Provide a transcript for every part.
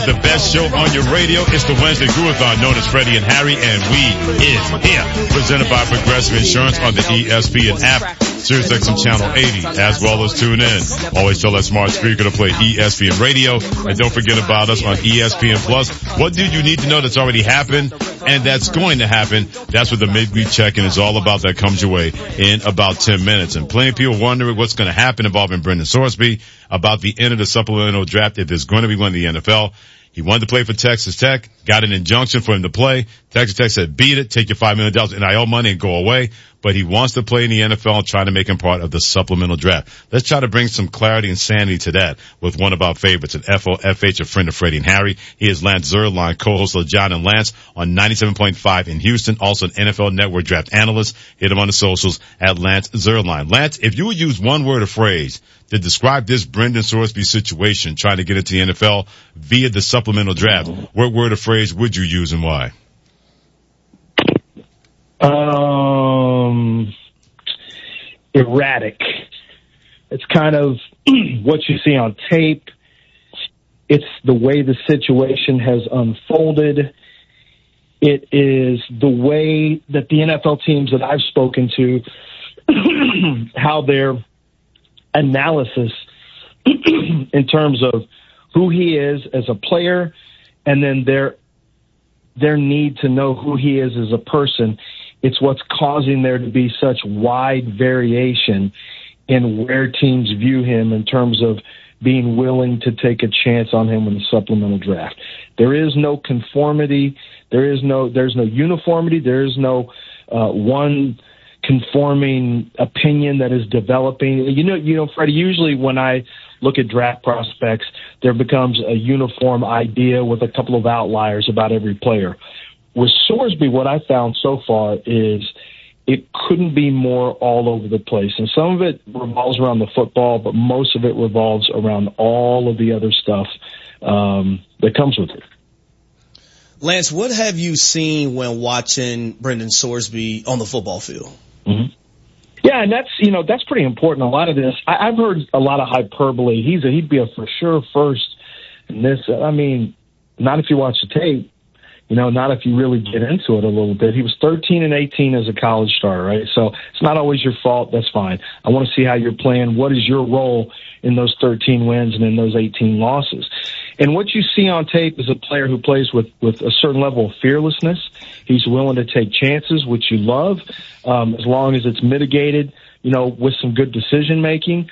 The best show on your radio is the Wednesday Groovathon, known as Freddie and Harry, and we is here. Presented by Progressive Insurance on the ESPN app, SiriusXM Channel 80, as well as tune in. Always tell that smart speaker to play ESPN Radio, and don't forget about us on ESPN Plus. What do you need to know that's already happened and that's going to happen? That's what the midweek check-in is all about. That comes your way in about 10 minutes. And plenty of people wondering what's going to happen involving Brendan Sorsby about the end of the supplemental draft, if there's going to be one in the NFL. He wanted to play for Texas Tech, got an injunction for him to play. Texas Tech said, beat it, take your $5 million NIL money and go away. But he wants to play in the NFL and try to make him part of the supplemental draft. Let's try to bring some clarity and sanity to that with one of our favorites at FOFH, a friend of Freddie and Harry. He is Lance Zierlein, co-host of John and Lance on 97.5 in Houston, also an NFL Network draft analyst. Hit him on the socials at Lance Zierlein. Lance, if you would use one word or phrase to describe this Brendan Sorsby situation, trying to get into the NFL via the supplemental draft, what word or phrase would you use and why? Erratic. It's kind of what you see on tape. It's the way the situation has unfolded. It is the way that the NFL teams that I've spoken to, how their analysis in terms of who he is as a player and then their need to know who he is as a person. It's what's causing there to be such wide variation in where teams view him in terms of being willing to take a chance on him in the supplemental draft. There is no conformity. There's no uniformity. There is no one conforming opinion that is developing. You know, Freddie, usually when I look at draft prospects, there becomes a uniform idea with a couple of outliers about every player. With Sorsby, what I found so far is it couldn't be more all over the place. And some of it revolves around the football, but most of it revolves around all of the other stuff that comes with it. Lance, what have you seen when watching Brendan Sorsby on the football field? Mm-hmm. Yeah, and that's pretty important. A lot of this, I've heard a lot of hyperbole. He'd be a for sure first in this. I mean, not if you watch the tape. Not if you really get into it a little bit. He was 13-18 as a college starter, right? So it's not always your fault. That's fine. I want to see how you're playing. What is your role in those 13 wins and in those 18 losses? And what you see on tape is a player who plays with a certain level of fearlessness. He's willing to take chances, which you love, as long as it's mitigated, with some good decision making.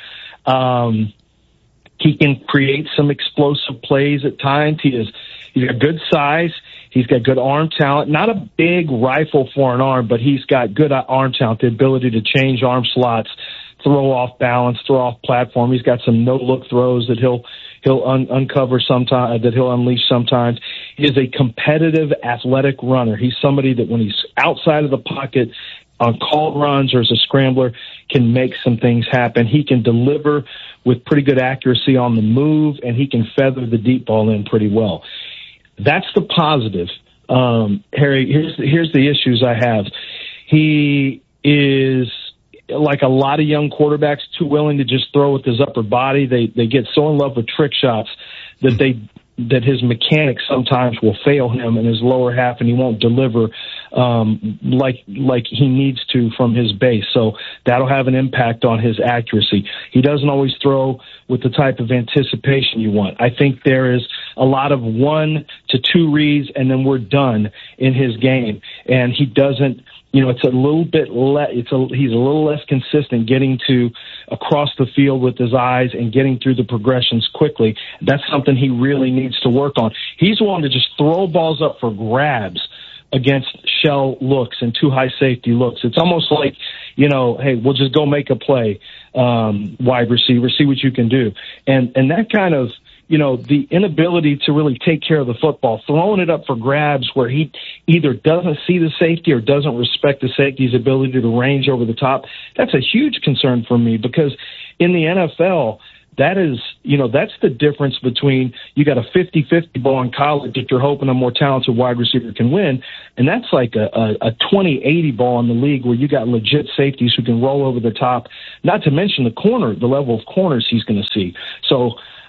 He can create some explosive plays at times. He's got good size. He's got good arm talent, not a big rifle for an arm, but he's got good arm talent, the ability to change arm slots, throw off balance, throw off platform. He's got some no-look throws that he'll uncover sometimes, that he'll unleash sometimes. He is a competitive, athletic runner. He's somebody that when he's outside of the pocket on called runs or as a scrambler can make some things happen. He can deliver with pretty good accuracy on the move, and he can feather the deep ball in pretty well. That's the positive. Harry, here's the issues I have. He is, like a lot of young quarterbacks, too willing to just throw with his upper body. They get so in love with trick shots that his mechanics sometimes will fail him in his lower half, and he won't deliver like he needs to from his base. So that'll have an impact on his accuracy. He doesn't always throw with the type of anticipation you want. I think there is a lot of 1 to 2 reads, and then we're done in his game. And he doesn't, it's a little bit he's a little less consistent getting to across the field with his eyes and getting through the progressions quickly. That's something he really needs to work on. He's one to just throw balls up for grabs against shell looks and too high safety looks. It's almost like, hey, we'll just go make a play, wide receiver, see what you can do. And that kind of, the inability to really take care of the football, throwing it up for grabs where he either doesn't see the safety or doesn't respect the safety's ability to range over the top. That's a huge concern for me, because in the NFL, that is, that's the difference between you got a 50-50 ball in college that you're hoping a more talented wide receiver can win, and that's like a 20-80 ball in the league where you got legit safeties who can roll over the top, not to mention the level of corners he's going to see. So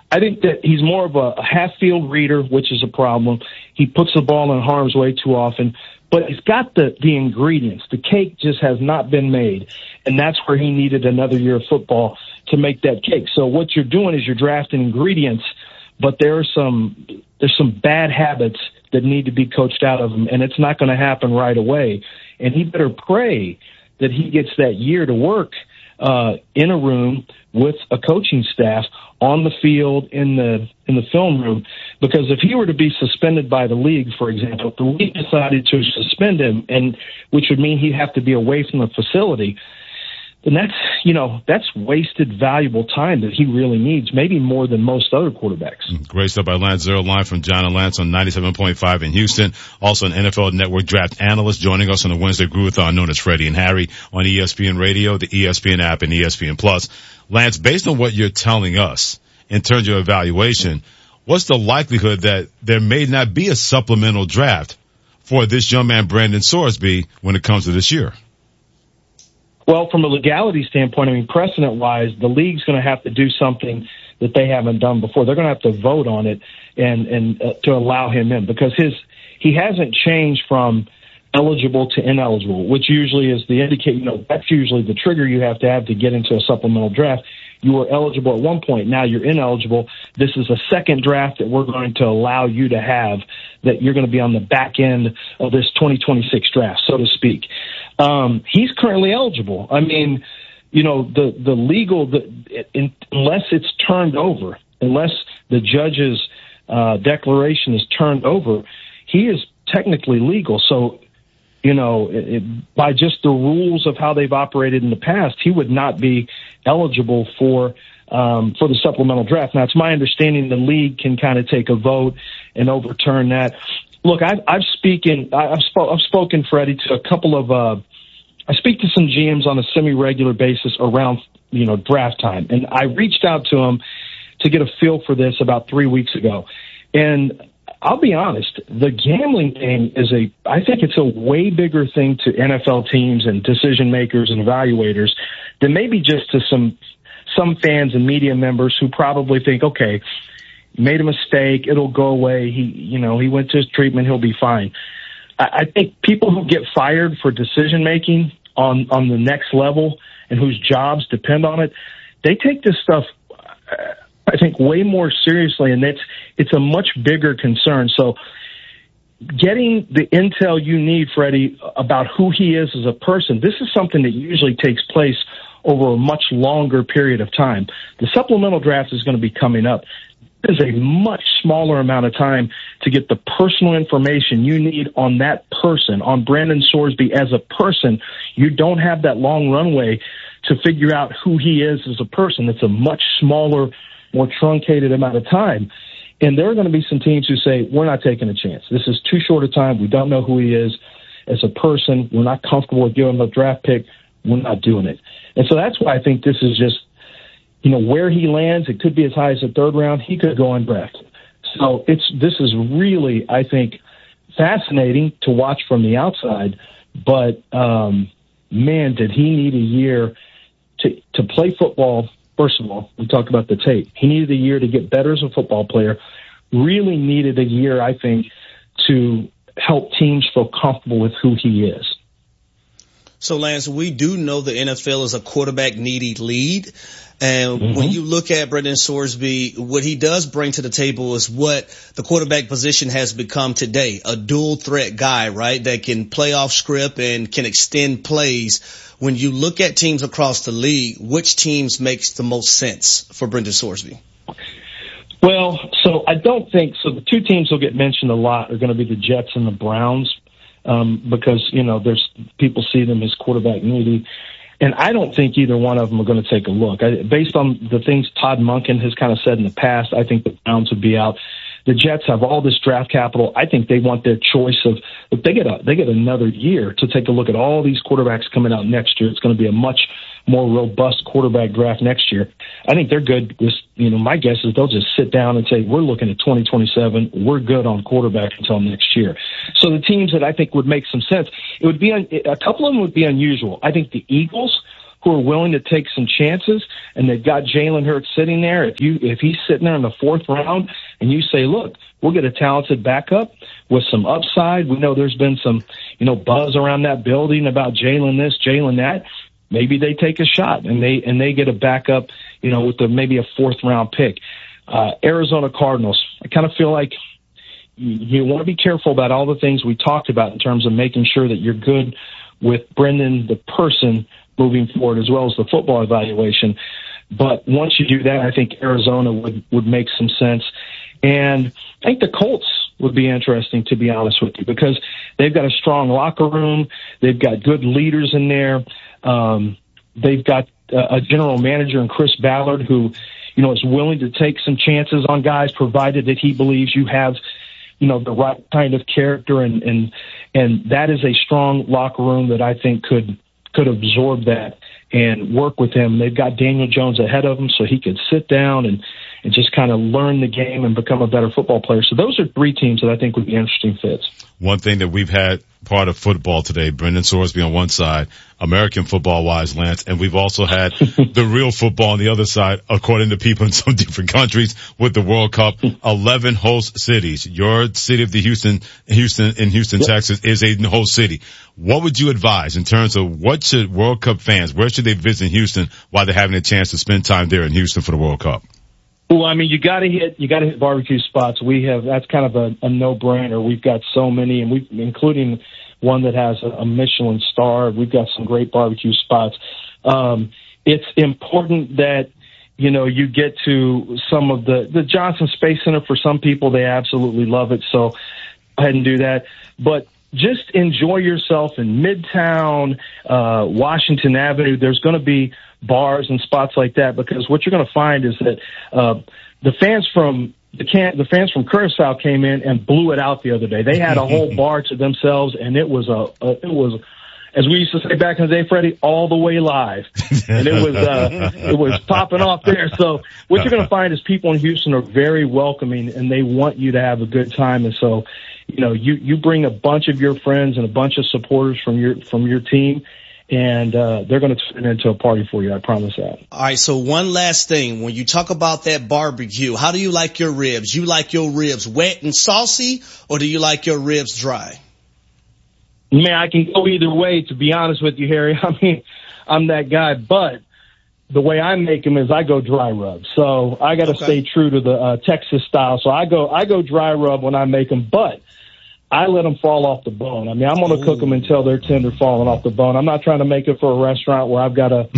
I think that he's more of a half-field reader, which is a problem. He puts the ball in harm's way too often. But he's got the ingredients. The cake just has not been made. And that's where he needed another year of football to make that cake. So what you're doing is you're drafting ingredients, but there's some bad habits that need to be coached out of him, and it's not going to happen right away. And he better pray that he gets that year to work in a room with a coaching staff on the field, in the film room, because if he were to be suspended by the league, for example, if the league decided to suspend him, and which would mean he'd have to be away from the facility, then that's wasted valuable time that he really needs, maybe more than most other quarterbacks. Great stuff by Lance Zierlein from John and Lance on 97.5 in Houston. Also an NFL Network draft analyst joining us on the Wednesday Groovathon known as Freddie and Harry on ESPN Radio, the ESPN app, and ESPN Plus. Lance, based on what you're telling us in terms of evaluation, what's the likelihood that there may not be a supplemental draft for this young man, Brandon Sorsby, when it comes to this year? Well, from a legality standpoint, I mean, precedent-wise, the league's going to have to do something that they haven't done before. They're going to have to vote on it and to allow him in, because he hasn't changed from eligible to ineligible, which usually is the that's usually the trigger you have to get into a supplemental draft. You were eligible at one point. Now you're ineligible. This is a second draft that we're going to allow you to have, that you're going to be on the back end of this 2026 draft, so to speak. He's currently eligible. I mean, the legal, unless it's turned over, unless the judge's declaration is turned over, he is technically legal. So, by just the rules of how they've operated in the past, he would not be eligible for the supplemental draft. Now, it's my understanding the league can kind of take a vote and overturn that. Look, I've spoken, Freddie, to a couple of I speak to some GMs on a semi-regular basis around draft time, and I reached out to them to get a feel for this about 3 weeks ago. And I'll be honest, the gambling thing I think it's a way bigger thing to NFL teams and decision makers and evaluators than maybe just to some fans and media members who probably think, okay, he made a mistake, it'll go away. He went to his treatment, he'll be fine. I think people who get fired for decision making on the next level and whose jobs depend on it, they take this stuff, I think, way more seriously, and it's a much bigger concern. So getting the intel you need, Freddie, about who he is as a person, this is something that usually takes place over a much longer period of time. The supplemental draft is going to be coming up. There's a much smaller amount of time to get the personal information you need on that person, on Brandon Sorsby as a person. You don't have that long runway to figure out who he is as a person. It's a much smaller, more truncated amount of time. And there are going to be some teams who say, we're not taking a chance. This is too short a time. We don't know who he is as a person. We're not comfortable with giving him a draft pick. We're not doing it. And so that's why I think this is just, where he lands, it could be as high as the third round. He could go undrafted. So this is really, I think, fascinating to watch from the outside. But, man, did he need a year to play football. First of all, we talked about the tape. He needed a year to get better as a football player. Really needed a year, I think, to help teams feel comfortable with who he is. So, Lance, we do know the NFL is a quarterback-needy league. And when you look at Brandon Sorsby, what he does bring to the table is what the quarterback position has become today, a dual-threat guy, right, that can play off script and can extend plays. When you look at teams across the league, which teams makes the most sense for Brandon Sorsby? Well, so I don't think – so the two teams will get mentioned a lot are going to be the Jets and the Browns because, there's people see them as quarterback needy. And I don't think either one of them are going to take a look. Based on the things Todd Monken has kind of said in the past, I think the Browns would be out. The Jets have all this draft capital. I think they want their choice of – they get another year to take a look at all these quarterbacks coming out next year. It's going to be a much more robust quarterback draft next year. I think they're good. My guess is they'll just sit down and say, we're looking at 2027. We're good on quarterback until next year. So the teams that I think would make some sense, it would be a couple of them would be unusual. I think the Eagles who are willing to take some chances, and they've got Jalen Hurts sitting there. If he's sitting there in the 4th round and you say, look, we'll get a talented backup with some upside. We know there's been some, buzz around that building about Jalen this, Jalen that. Maybe they take a shot and they get a backup, with maybe a 4th round pick. Arizona Cardinals, I kind of feel like you want to be careful about all the things we talked about in terms of making sure that you're good with Brendan, the person, moving forward, as well as the football evaluation. But once you do that, I think Arizona would make some sense. And I think the Colts would be interesting, to be honest with you, because they've got a strong locker room. They've got good leaders in there. They've got a general manager in Chris Ballard who, is willing to take some chances on guys, provided that he believes you have, the right kind of character. And that is a strong locker room that I think could absorb that and work with him. They've got Daniel Jones ahead of him, so he could sit down and just kind of learn the game and become a better football player. So those are 3 teams that I think would be interesting fits. One thing that we've had part of football today, Brendan Sorsby on one side, American football-wise, Lance, and we've also had the real football on the other side, according to people in some different countries with the World Cup. 11 host cities. Your city of Houston, yep. Texas, is a host city. What would you advise in terms of what should World Cup fans, where should they visit Houston while they're having a chance to spend time there in Houston for the World Cup? Well, I mean, you got to hit barbecue spots. That's kind of a no-brainer. We've got so many, and including one that has a Michelin star. We've got some great barbecue spots. It's important that, you get to some of the Johnson Space Center. For some people, they absolutely love it. So go ahead and do that. But just enjoy yourself in Midtown, Washington Avenue. There's going to be bars and spots like that, because what you're going to find is that the fans from Curacao came in and blew it out the other day. They had a whole bar to themselves, and it was as we used to say back in the day, Freddie, all the way live, and it was popping off there. So what you're going to find is people in Houston are very welcoming, and they want you to have a good time. And so, you bring a bunch of your friends and a bunch of supporters from your team, and they're going to turn into a party for you. I promise that. All right. So one last thing. When you talk about that barbecue, how do you like your ribs? You like your ribs wet and saucy, or do you like your ribs dry? Man, I can go either way, to be honest with you, Harry. I mean, I'm that guy, but the way I make them is I go dry rub. So I got to stay true to the Texas style. So I go dry rub when I make them, but I let them fall off the bone. I mean, I'm going to cook them until they're tender, falling off the bone. I'm not trying to make it for a restaurant where I've got to,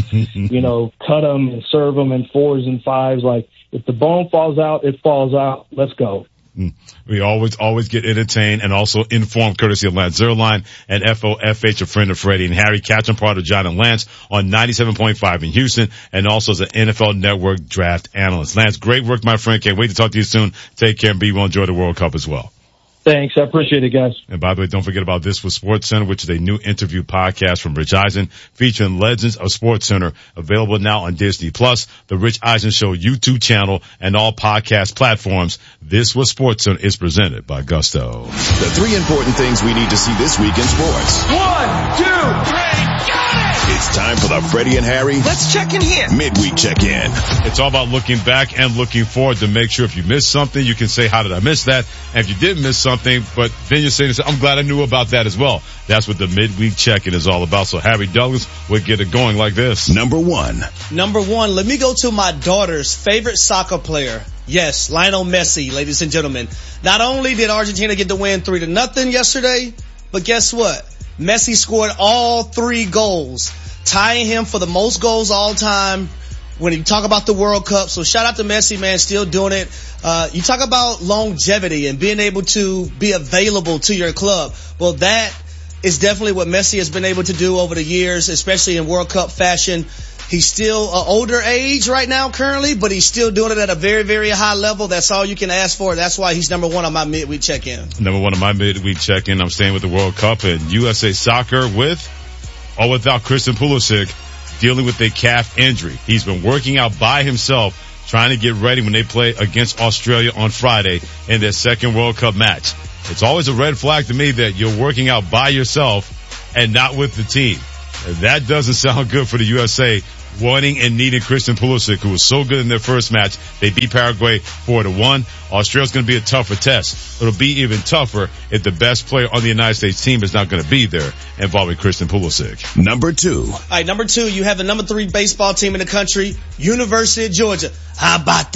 cut them and serve them in 4s and 5s. Like, if the bone falls out, it falls out. Let's go. We always get entertained and also informed, courtesy of Lance Zierlein and FOFH, a friend of Freddie and Harry. Catch them part of John and Lance on 97.5 in Houston, and also as an NFL Network draft analyst. Lance, great work, my friend. Can't wait to talk to you soon. Take care and be well. Enjoy the World Cup as well. Thanks. I appreciate it, guys. And by the way, don't forget about This Was Sports Center, which is a new interview podcast from Rich Eisen featuring legends of Sports Center, available now on Disney Plus, the Rich Eisen Show YouTube channel, and all podcast platforms. This Was Sports Center is presented by Gusto. The 3 important things we need to see this week in sports. 1, 2, 3, got it! It's time for the Freddie and Harry. Let's check in here. Midweek check-in. It's all about looking back and looking forward to make sure if you missed something, you can say, how did I miss that? And if you did miss something, but then you're saying, I'm glad I knew about that as well. That's what the midweek check-in is all about. So Harry Douglas would get it going like this. Number one, let me go to my daughter's favorite soccer player. Yes, Lionel Messi, ladies and gentlemen. Not only did Argentina get the win 3-0 yesterday, but guess what? Messi scored all 3 goals, tying him for the most goals all time when you talk about the World Cup. So shout out to Messi, man, still doing it. You talk about longevity and being able to be available to your club. Well, that is definitely what Messi has been able to do over the years, especially in World Cup fashion. He's still an older age right now currently, but he's still doing it at a very, very high level. That's all you can ask for. That's why he's number 1 on my midweek check-in. Number 1 on my midweek check-in. I'm staying with the World Cup and USA Soccer with or without Christian Pulisic dealing with a calf injury. He's been working out by himself, trying to get ready when they play against Australia on Friday in their second World Cup match. It's always a red flag to me that you're working out by yourself and not with the team. That doesn't sound good for the USA, wanting and needing Christian Pulisic, who was so good in their first match. They beat Paraguay 4-1. Australia's going to be a tougher test. It'll be even tougher if the best player on the United States team is not going to be there, involving Christian Pulisic. Number 2. All right, number 2, you have the number 3 baseball team in the country, University of Georgia. How about